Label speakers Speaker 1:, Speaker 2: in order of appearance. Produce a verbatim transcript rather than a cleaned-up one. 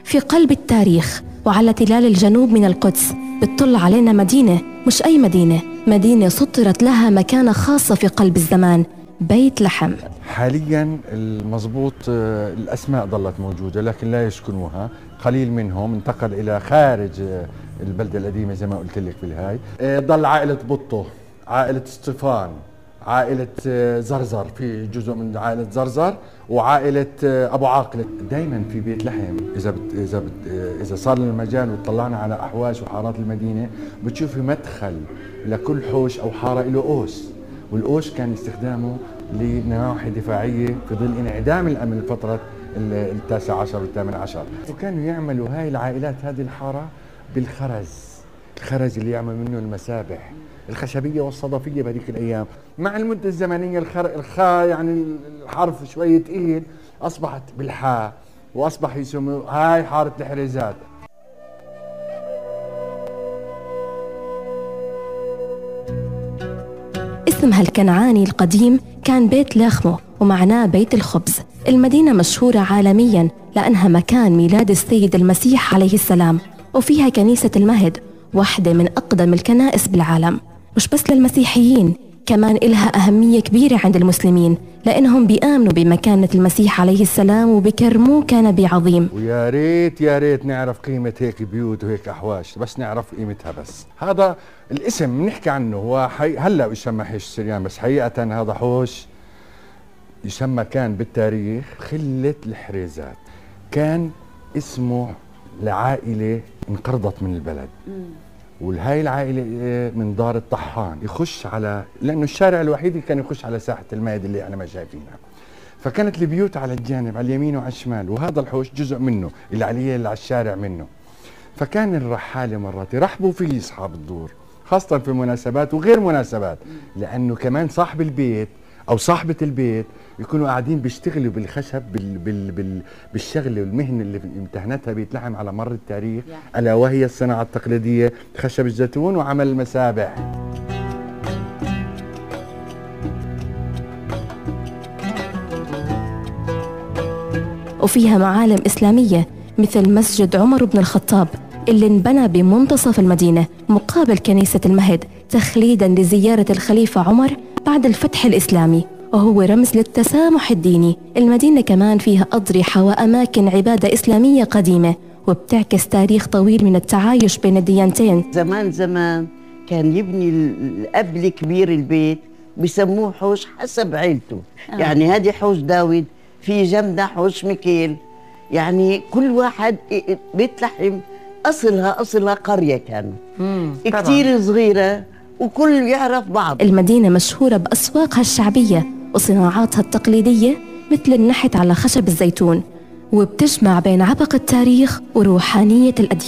Speaker 1: في قلب التاريخ وعلى تلال الجنوب من القدس بتطل علينا مدينة، مش أي مدينة، مدينة سطرت لها مكانة خاصة في قلب الزمان، بيت لحم.
Speaker 2: حاليا المضبوط الأسماء ظلت موجودة لكن لا يسكنوها، قليل منهم انتقل إلى خارج البلدة القديمة زي ما قلت لك بالهاي. ضل عائلة بطو، عائلة اسطفان، عائلة زرزر، في جزء من عائلة زرزر، وعائلة أبو عاقلة. دائما في بيت لحم إذا بت إذا بت إذا صار لنا المجال وطلعنا على أحواش وحارات المدينة بتشوفي مدخل لكل حوش أو حارة له قوس، والقوس كان استخدامه لنواحي دفاعية في ظل انعدام الأمن الفترة التاسع عشر والثامن عشر. وكانوا يعملوا هاي العائلات هذه الحارة بالخرز، الخرز اللي يعمل منه المسابح الخشبية والصدفية بهذيك الأيام. مع المدة الزمنية الخر... الخاء يعني الحرف شوية تقيل أصبحت بالحاء وأصبح يسموا هاي حارة الحريزات.
Speaker 1: اسمها الكنعاني القديم كان بيت لاخمو ومعناه بيت الخبز. المدينة مشهورة عالمياً لأنها مكان ميلاد السيد المسيح عليه السلام، وفيها كنيسة المهد، واحدة من أقدم الكنائس بالعالم. مش بس للمسيحيين، كمان إلها أهمية كبيرة عند المسلمين لأنهم بيآمنوا بمكانة المسيح عليه السلام وبكرموه كنبي عظيم.
Speaker 2: ويا ريت يا ريت نعرف قيمة هيك بيوت وهيك أحواش، بس نعرف قيمتها. بس هذا الاسم بنحكي عنه هو حي... هلا يسمى حيش السريان، بس حقيقة هذا حوش يسمى كان بالتاريخ خلة الحريزات. كان اسمه لعائلة انقرضت من البلد، والهاي العائلة من دار الطحان، يخش على لأنه الشارع الوحيد اللي كان يخش على ساحة المهد اللي احنا ما شايفينها. فكانت البيوت على الجانب على اليمين وعلى الشمال، وهذا الحوش جزء منه اللي عليه اللي على الشارع منه. فكان الرحالة مرات يرحبوا فيه أصحاب الدور، خاصة في مناسبات وغير مناسبات، لأنه كمان صاحب البيت أو صاحبة البيت يكونوا قاعدين بيشتغلوا بالخشب بال بال بال بالشغله والمهنه اللي امتهنتها بيت لحم على مر التاريخ، الا وهي الصناعه التقليديه خشب الزيتون وعمل المسابح.
Speaker 1: وفيها معالم اسلاميه مثل مسجد عمر بن الخطاب اللي انبنى بمنتصف المدينه مقابل كنيسه المهد تخليدا لزياره الخليفه عمر بعد الفتح الاسلامي، وهو رمز للتسامح الديني. المدينة كمان فيها أضرحة وأماكن عبادة إسلامية قديمة وبتعكس تاريخ طويل من التعايش بين الديانتين.
Speaker 3: زمان زمان كان يبني الأب الكبير البيت بسموه حوش حسب عيلته. آه. يعني هذه حوش داود، في جنبنا حوش ميكيل، يعني كل واحد بيت لحم أصلها أصلها قرية كانت كتير صغيرة وكل يعرف بعض.
Speaker 1: المدينة مشهورة بأسواقها الشعبية وصناعاتها التقليدية مثل النحت على خشب الزيتون، وبتجمع بين عبق التاريخ وروحانية الأديان.